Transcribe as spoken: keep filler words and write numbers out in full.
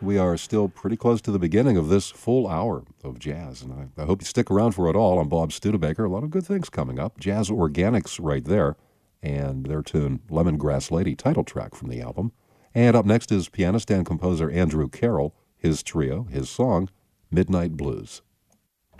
we are still pretty close to the beginning of this full hour of jazz, and I, I hope you stick around for it all. I'm Bob Studebaker. A lot of good things coming up. Jazz Organics right there, and their tune Lemongrass Lady, title track from the album. And up next is pianist and composer Andrew Carroll, his trio, his song, Midnight Blues.